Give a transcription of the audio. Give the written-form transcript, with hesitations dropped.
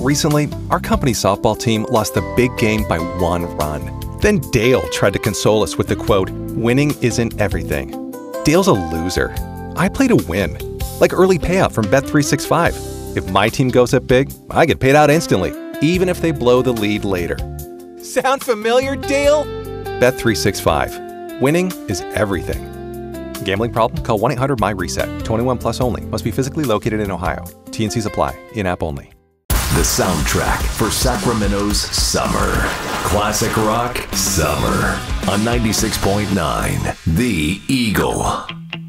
Recently, our company's softball team lost the big game by 1 run. Then Dale tried to console us with the quote, "Winning isn't everything." Dale's a loser. I play to win. Like early payout from Bet365. If my team goes up big, I get paid out instantly, even if they blow the lead later. Sound familiar, Dale? Bet365. Winning is everything. Gambling problem? Call 1-800-MY-RESET. 21 plus only. Must be physically located in Ohio. T&Cs apply. In-app only. The soundtrack for Sacramento's summer. Classic rock summer on 96.9 The Eagle.